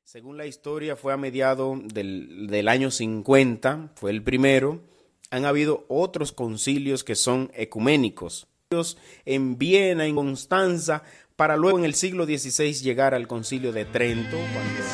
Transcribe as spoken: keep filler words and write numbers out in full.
Según la historia, fue a mediados del, del año cincuenta, fue el primero. Han habido otros concilios que son ecuménicos, en Viena, en Constanza, para luego en el siglo dieciséis llegar al concilio de Trento, cuando